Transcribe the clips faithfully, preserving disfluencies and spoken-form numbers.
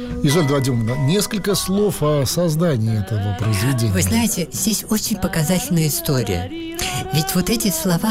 Изольда Вадимовна, несколько слов о создании этого произведения. Вы знаете, здесь очень показательная история. Ведь вот эти слова...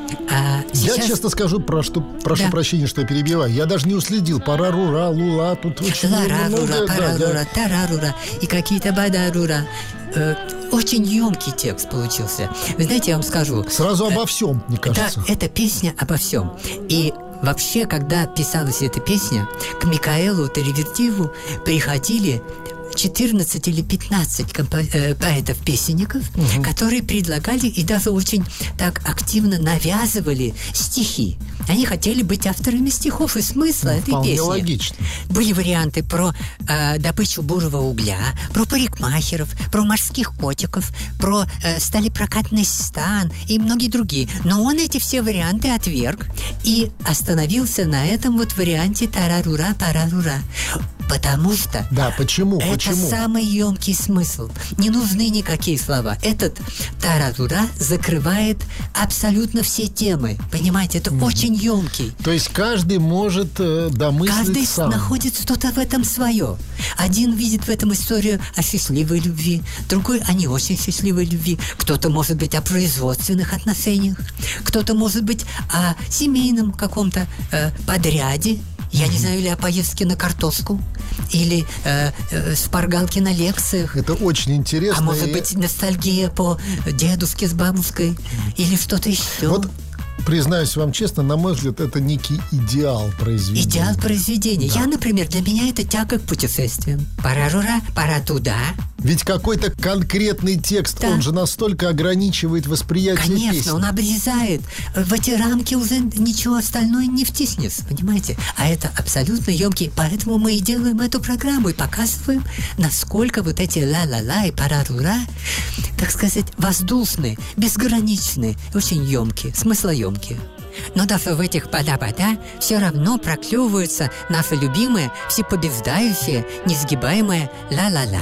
А сейчас... Я честно скажу, про что, прошу да. прощения, что я перебиваю. Я даже не уследил. Парарура, лула, тут очень Ларарура, много. парарура, Да, тарарура и какие-то бадарура. Э, очень емкий текст получился. Вы знаете, я вам скажу. Сразу обо всем, мне кажется. Да, это песня обо всем. И вообще, когда писалась эта песня, к Микаэлу Таривердиеву приходили четырнадцать или пятнадцать компо- э, поэтов-песенников, угу. которые предлагали и даже очень так активно навязывали стихи. Они хотели быть авторами стихов и смысла ну, этой вполне песни. Логично. Были варианты про э, добычу бурого угля, про парикмахеров, про морских котиков, про э, сталепрокатный стан и многие другие. Но он эти все варианты отверг и остановился на этом вот варианте тарарура-парарура. Потому что да, почему? это почему? самый емкий смысл. Не нужны никакие слова. Этот тарарура закрывает абсолютно все темы. Понимаете, это mm-hmm. очень емкий. То есть каждый может э, домыслить каждый сам. находит что-то в этом свое. Один видит в этом историю о счастливой любви, другой о не очень счастливой любви. Кто-то может быть о производственных отношениях, кто-то может быть о семейном каком-то э, подряде. Я не знаю, или о поездке на картошку, или э, э, шпаргалке на лекциях. Это очень интересно. А может и... быть, ностальгия по дедушке с бабушкой, или что-то еще. Вот, признаюсь вам честно, на мой взгляд, это некий идеал произведения. Идеал произведения. Да. Я, например, для меня это тяга к путешествиям. Пора рура, пора туда. Ведь какой-то конкретный текст, да. он же настолько ограничивает восприятие Конечно, песни. он обрезает. В эти рамки уже ничего остальное не втиснется, понимаете? А это абсолютно емкий. Поэтому мы и делаем эту программу и показываем, насколько вот эти ла-ла-ла и пара-рура, так сказать, воздушные, безграничные, очень емкие, смыслоемкие. Но даже в этих бада-бада все равно проклевываются наши любимые, всепобеждающие, несгибаемые ла-ла-ла.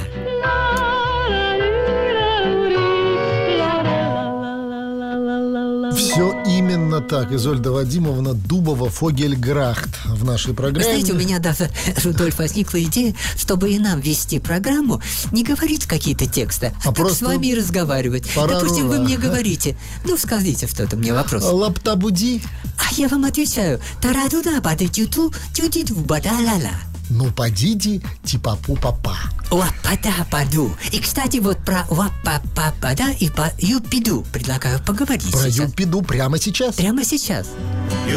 Все именно так. Изольда Вадимовна Дубова, Фогельграхт в нашей программе. Вы знаете, у меня даже, Рудольф, возникла идея, чтобы и нам вести программу, не говорить какие-то тексты, а, а так с вами и разговаривать. Парарура. Допустим, вы мне говорите, ну, скажите что-то мне вопрос. Лаптабуди. А я вам отвечаю, тарадуда бада-тюту, тютиту бада-ла-ла. Ну, подиди, типа-пу-папа. Уаппада-паду. И, кстати, вот про уаппа-папада и по юпиду предлагаю поговорить про сейчас. юпиду прямо сейчас. Прямо сейчас.